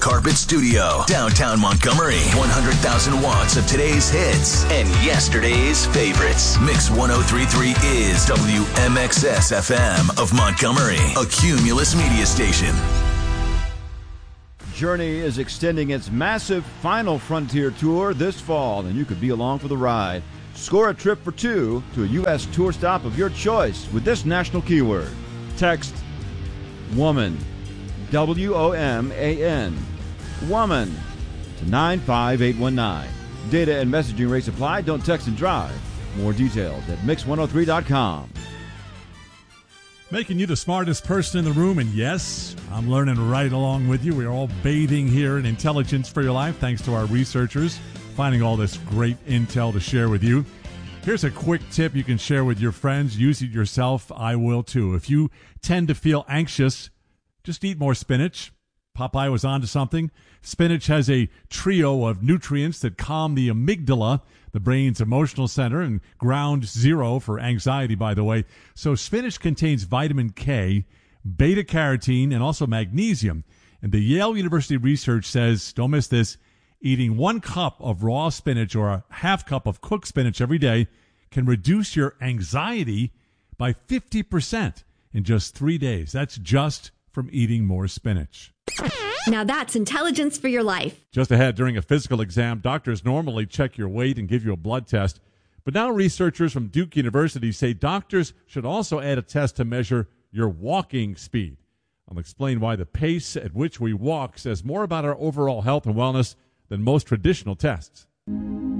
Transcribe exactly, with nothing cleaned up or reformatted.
Carpet Studio, downtown Montgomery. one hundred thousand watts of today's hits and yesterday's favorites. Mix one oh three point three is W M X S F M of Montgomery, a Cumulus media station. Journey is extending its massive Final Frontier tour this fall, and you could be along for the ride. Score a trip for two to a U S tour stop of your choice with this national keyword. Text WOMAN, W O M A N, WOMAN, to nine five eight one nine. Data and messaging rates apply. Don't text and drive. More details at mix one oh three dot com. Making you the smartest person in the room, and yes, I'm learning right along with you. We're all bathing here in intelligence for your life, thanks to our researchers, finding all this great intel to share with you. Here's a quick tip you can share with your friends. Use it yourself. I will too. If you tend to feel anxious, just eat more spinach. Popeye was onto something. Spinach has a trio of nutrients that calm the amygdala, the brain's emotional center, and ground zero for anxiety, by the way. So spinach contains vitamin K, beta-carotene, and also magnesium. And the Yale University research says, don't miss this, eating one cup of raw spinach or a half cup of cooked spinach every day can reduce your anxiety by fifty percent in just three days. That's just from eating more spinach. Now that's intelligence for your life. Just ahead, during a physical exam, doctors normally check your weight and give you a blood test. But now researchers from Duke University say doctors should also add a test to measure your walking speed. I'll explain why the pace at which we walk says more about our overall health and wellness than most traditional tests.